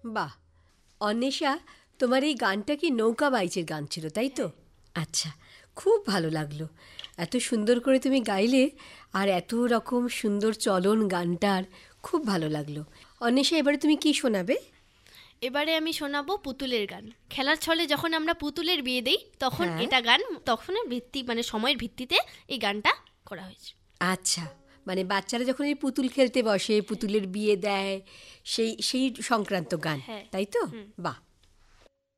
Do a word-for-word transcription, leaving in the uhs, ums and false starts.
বাহ, অন্বেষা, তোমার এই গানটা কি নৌকা বাইচের গান ছিল, তাই তো? আচ্ছা, খুব ভালো লাগলো। এত সুন্দর করে তুমি গাইলে, আর এত রকম সুন্দর চলন গানটার, খুব ভালো লাগলো। অন্বেষা, এবারে তুমি কি শোনাবে? এবারে আমি শোনাবো পুতুলের গান। খেলার ছলে যখন আমরা পুতুলের বিয়ে দেই, তখন এটা গান, তখন ভিত্তি মানে সময়ের ভিত্তিতে এই গানটা করা হয়েছে। আচ্ছা, মানে বাচ্চারা যখন এই পুতুল খেলতে বসে, পুতুলের বিয়ে দেয়, সেই সেই সংক্রান্ত গান, তাই তো? বাহ।